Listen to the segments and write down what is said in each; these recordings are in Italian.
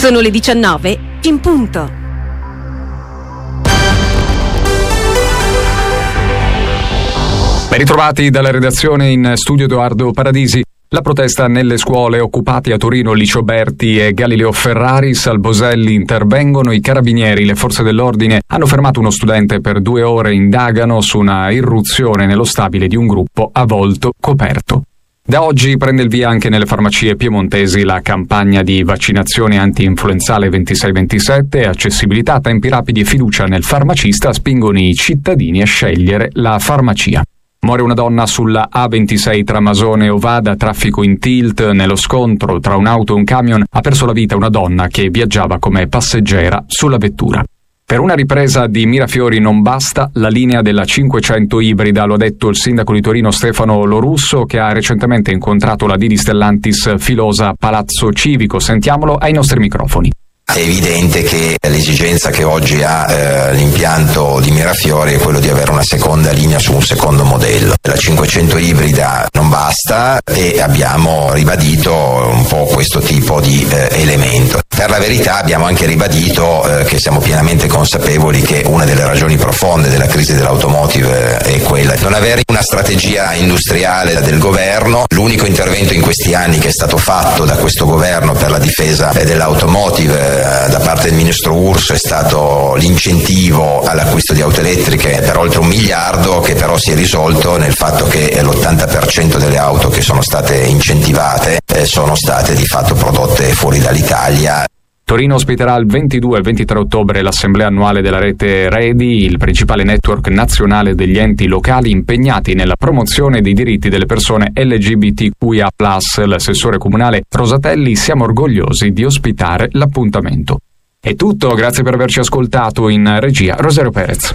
Sono le 19 in punto. Ben ritrovati dalla redazione, in studio Edoardo Paradisi. La protesta nelle scuole occupate a Torino, Licio Berti e Galileo Ferrari, Salboselli intervengono, i carabinieri, le forze dell'ordine hanno fermato uno studente per 2 ore, indagano su una irruzione nello stabile di un gruppo avvolto coperto. Da oggi prende il via anche nelle farmacie piemontesi la campagna di vaccinazione anti-influenzale 26-27, accessibilità, tempi rapidi e fiducia nel farmacista spingono i cittadini a scegliere la farmacia. Muore una donna sulla A26 tra Masone e Ovada, traffico in tilt. Nello scontro tra un'auto e un camion ha perso la vita una donna che viaggiava come passeggera sulla vettura. Per una ripresa di Mirafiori non basta la linea della 500 ibrida, lo ha detto il sindaco di Torino Stefano Lorusso, che ha recentemente incontrato la Didi Stellantis Filosa a Palazzo Civico. Sentiamolo ai nostri microfoni. È evidente che l'esigenza che oggi ha l'impianto di Mirafiori è quello di avere una seconda linea su un secondo modello. La 500 ibrida non basta e abbiamo ribadito un po' questo tipo di elemento. Per la verità abbiamo anche ribadito che siamo pienamente consapevoli che una delle ragioni profonde della crisi dell'automotive è quella di non avere una strategia industriale del governo. L'unico intervento in questi anni che è stato fatto da questo governo per la difesa dell'automotive da parte del ministro Urso è stato l'incentivo all'acquisto di auto elettriche per oltre 1 miliardo, che però si è risolto nel fatto che l'80% delle auto che sono state incentivate sono state di fatto prodotte fuori dall'Italia. Torino ospiterà il 22 e 23 ottobre l'assemblea annuale della rete REDI, il principale network nazionale degli enti locali impegnati nella promozione dei diritti delle persone LGBTQIA+. L'assessore comunale Rosatelli: siamo orgogliosi di ospitare l'appuntamento. È tutto, grazie per averci ascoltato. In regia Rosario Perez.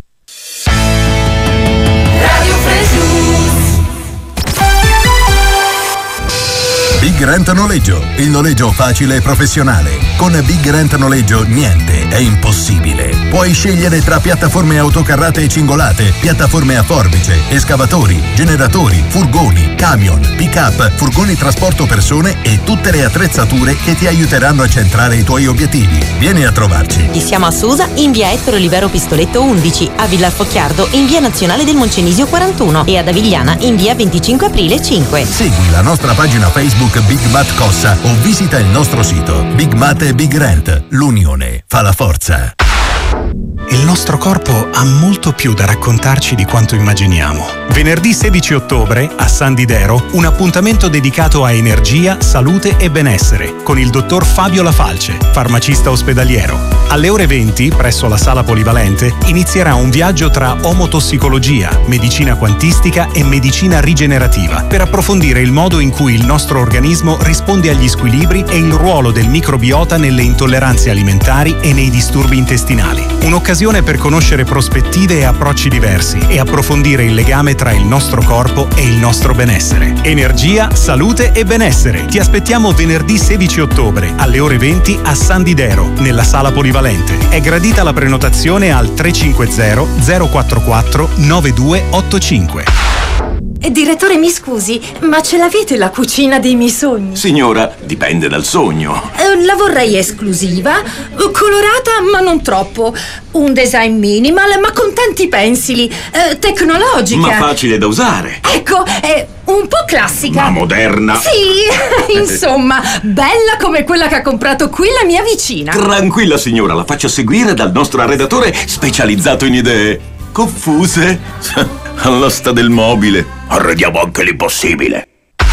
Big Rent Noleggio, il noleggio facile e professionale. Con Big Rent Noleggio niente è impossibile. Puoi scegliere tra piattaforme autocarrate e cingolate, piattaforme a forbice, escavatori, generatori, furgoni, camion, pick-up, furgoni trasporto persone e tutte le attrezzature che ti aiuteranno a centrare i tuoi obiettivi. Vieni a trovarci. Siamo a Susa in via Ettore Olivero Pistoletto 11, a Villarfocchiardo in via Nazionale del Moncenisio 41 e ad Avigliana in via 25 Aprile 5. Segui la nostra pagina Facebook Big Mat Cossa o visita il nostro sito. Big Mat e Big Rent, l'unione fa la forza. Il nostro corpo ha molto più da raccontarci di quanto immaginiamo. Venerdì 16 ottobre, a San Didero, un appuntamento dedicato a energia, salute e benessere, con il dottor Fabio Lafalce, farmacista ospedaliero. Alle ore 20, presso la sala polivalente, inizierà un viaggio tra omotossicologia, medicina quantistica e medicina rigenerativa, per approfondire il modo in cui il nostro organismo risponde agli squilibri e il ruolo del microbiota nelle intolleranze alimentari e nei disturbi intestinali. Un'occasione per conoscere prospettive e approcci diversi e approfondire il legame tra il nostro corpo e il nostro benessere. Energia, salute e benessere. Ti aspettiamo venerdì 16 ottobre alle ore 20 a San Didero, nella sala polivalente. È gradita la prenotazione al 350 044 9285. Direttore, mi scusi, ma ce l'avete la cucina dei miei sogni? Signora, dipende dal sogno. La vorrei esclusiva, colorata ma non troppo, un design minimal ma con tanti pensili, tecnologica. Ma facile da usare. Ecco, un po' classica. Ma moderna. Sì, insomma, bella come quella che ha comprato qui la mia vicina. Tranquilla signora, la faccio seguire dal nostro arredatore specializzato in idee confuse. All'asta del mobile. Arrediamo anche l'impossibile.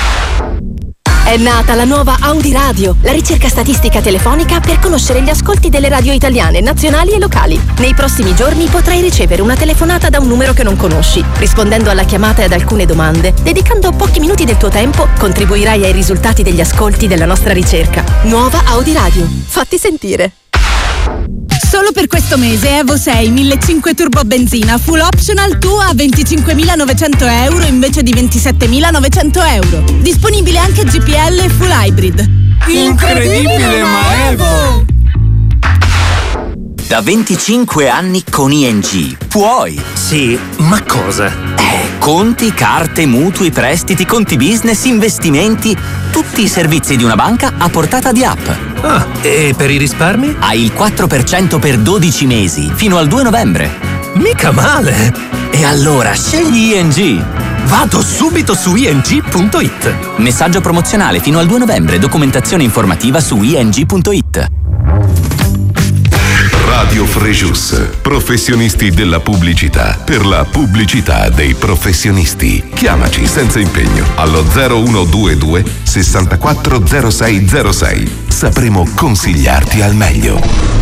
È nata la nuova Audi Radio, la ricerca statistica telefonica per conoscere gli ascolti delle radio italiane, nazionali e locali. Nei prossimi giorni potrai ricevere una telefonata da un numero che non conosci. Rispondendo alla chiamata e ad alcune domande, dedicando pochi minuti del tuo tempo, contribuirai ai risultati degli ascolti della nostra ricerca. Nuova Audi Radio. Fatti sentire. Solo per questo mese Evo 6 1500 turbo benzina full optional tu a 25.900 euro invece di 27.900 euro. Disponibile anche GPL e full hybrid. Incredibile ma Evo! Da 25 anni con ING puoi. Sì, ma cosa? Conti, carte, mutui, prestiti, conti business, investimenti, tutti i servizi di una banca a portata di app. Ah, e per i risparmi? Hai il 4% per 12 mesi, fino al 2 novembre. Mica male! E allora scegli ING. Vado subito su ing.it. Messaggio promozionale fino al 2 novembre. Documentazione informativa su ing.it. Radio Frejus, professionisti della pubblicità, per la pubblicità dei professionisti. Chiamaci senza impegno allo 0122 640606. Sapremo consigliarti al meglio.